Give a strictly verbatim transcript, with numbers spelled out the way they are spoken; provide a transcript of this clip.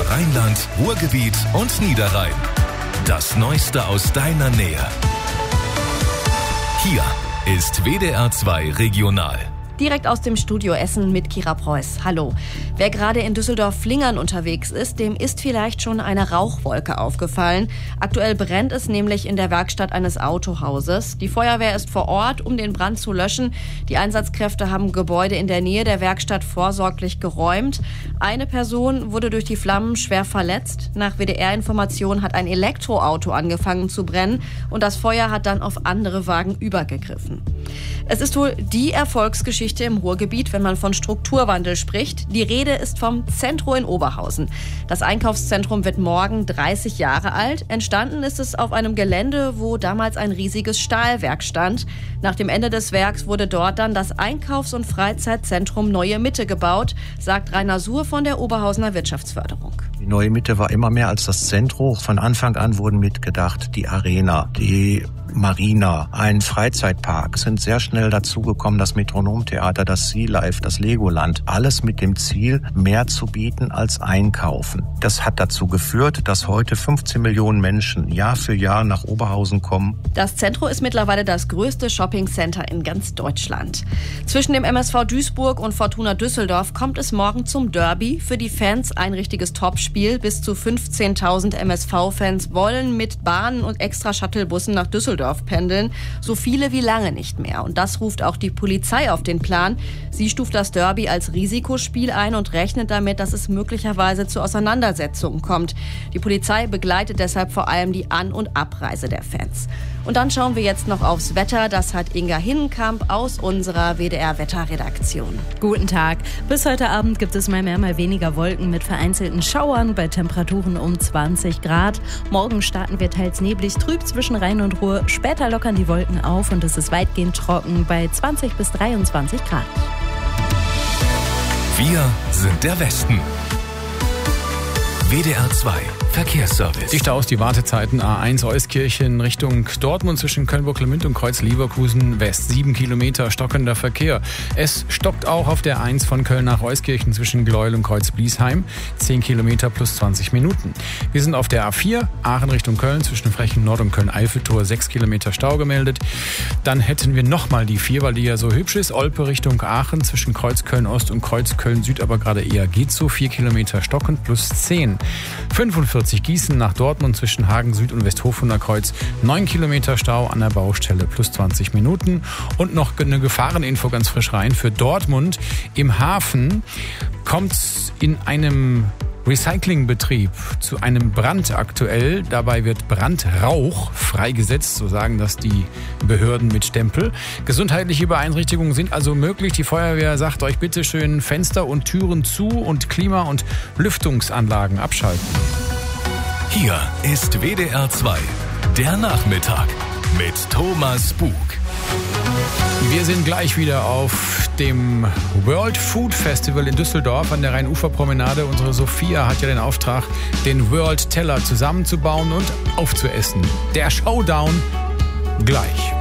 Rheinland, Ruhrgebiet und Niederrhein. Das Neueste aus deiner Nähe. Hier ist W D R zwei Regional. Direkt aus dem Studio Essen mit Kira Preuß. Hallo. Wer gerade in Düsseldorf-Flingern unterwegs ist, dem ist vielleicht schon eine Rauchwolke aufgefallen. Aktuell brennt es nämlich in der Werkstatt eines Autohauses. Die Feuerwehr ist vor Ort, um den Brand zu löschen. Die Einsatzkräfte haben Gebäude in der Nähe der Werkstatt vorsorglich geräumt. Eine Person wurde durch die Flammen schwer verletzt. Nach W D R-Informationen hat ein Elektroauto angefangen zu brennen und das Feuer hat dann auf andere Wagen übergegriffen. Es ist wohl die Erfolgsgeschichte im Ruhrgebiet, wenn man von Strukturwandel spricht. Die Rede ist vom Zentro in Oberhausen. Das Einkaufszentrum wird morgen dreißig Jahre alt. Entstanden ist es auf einem Gelände, wo damals ein riesiges Stahlwerk stand. Nach dem Ende des Werks wurde dort dann das Einkaufs- und Freizeitzentrum Neue Mitte gebaut, sagt Rainer Suhr von der Oberhausener Wirtschaftsförderung. Die Neue Mitte war immer mehr als das Zentrum. Von Anfang an wurden mitgedacht die Arena, die Marina, ein Freizeitpark, sind sehr schnell dazugekommen, das Metronomtheater, das Sea Life, das Legoland. Alles mit dem Ziel, mehr zu bieten als einkaufen. Das hat dazu geführt, dass heute fünfzehn Millionen Menschen Jahr für Jahr nach Oberhausen kommen. Das Zentro ist mittlerweile das größte Shoppingcenter in ganz Deutschland. Zwischen dem M S V Duisburg und Fortuna Düsseldorf kommt es morgen zum Derby. Für die Fans ein richtiges Topspiel. Bis zu fünfzehntausend M S V-Fans wollen mit Bahnen und extra Shuttlebussen nach Düsseldorf pendeln. So viele wie lange nicht mehr. Und das ruft auch die Polizei auf den Plan. Sie stuft das Derby als Risikospiel ein und rechnet damit, dass es möglicherweise zu Auseinandersetzungen kommt. Die Polizei begleitet deshalb vor allem die An- und Abreise der Fans. Und dann schauen wir jetzt noch aufs Wetter. Das hat Inga Hinnenkamp aus unserer W D R-Wetterredaktion. Guten Tag. Bis heute Abend gibt es mal mehr, mal weniger Wolken mit vereinzelten Schauern bei Temperaturen um zwanzig Grad. Morgen starten wir teils neblig, trüb zwischen Rhein und Ruhr. Später lockern die Wolken auf und es ist weitgehend trocken bei zwanzig bis dreiundzwanzig Grad. Wir sind der Westen. W D R zwei Verkehrsservice. Die Staus, die Wartezeiten A eins Euskirchen Richtung Dortmund zwischen Köln-Burglemünd und Kreuz-Leverkusen West. Sieben Kilometer stockender Verkehr. Es stockt auch auf der eins von Köln nach Euskirchen zwischen Gleuel und Kreuz-Bliesheim. Zehn Kilometer plus zwanzig Minuten. Wir sind auf der A vier Aachen Richtung Köln zwischen Frechen Nord und Köln-Eiffeltor. Sechs Kilometer Stau gemeldet. Dann hätten wir nochmal die vier, weil die ja so hübsch ist. Olpe Richtung Aachen zwischen Kreuz-Köln-Ost und Kreuz-Köln-Süd, aber gerade eher geht so. Vier Kilometer stockend plus zehn. fünfundvierzig Gießen nach Dortmund zwischen Hagen Süd und Westhofuner Kreuz. neun Kilometer Stau an der Baustelle plus zwanzig Minuten. Und noch eine Gefahreninfo ganz frisch rein. Für Dortmund im Hafen kommt es in einem Recyclingbetrieb zu einem Brand aktuell. Dabei wird Brandrauch freigesetzt, so sagen das die Behörden mit Stempel. Gesundheitliche Beeinträchtigungen sind also möglich. Die Feuerwehr sagt euch bitte schön Fenster und Türen zu und Klima- und Lüftungsanlagen abschalten. Hier ist W D R zwei, der Nachmittag mit Thomas Bug. Wir sind gleich wieder auf dem World Food Festival in Düsseldorf an der Rheinuferpromenade. Unsere Sophia hat ja den Auftrag, den World Teller zusammenzubauen und aufzuessen. Der Showdown gleich.